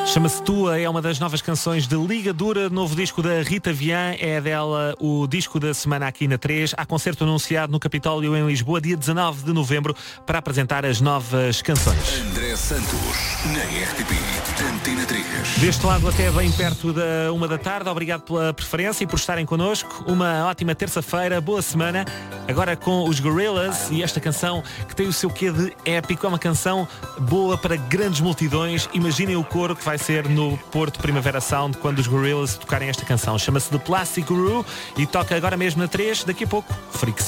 Chama-se Tua, é uma das novas canções de Liga Dura, novo disco da Rita Vian, é dela o disco da semana aqui na 3. Há concerto anunciado no Capitólio em Lisboa, dia 19 de novembro, para apresentar as novas canções. André Santos, na RTP, Antena 3. Deste lado até bem perto da 1 da tarde, obrigado pela preferência e por estarem connosco. Uma ótima terça-feira, boa semana, agora com os Gorillaz e esta canção que tem o seu quê de épico, é uma canção boa para grandes multidões. Imaginem o coro que vai ser no Porto Primavera Sound quando os Gorillaz tocarem esta canção. Chama-se The Plastic Guru e toca agora mesmo na 3, daqui a pouco, Fricção.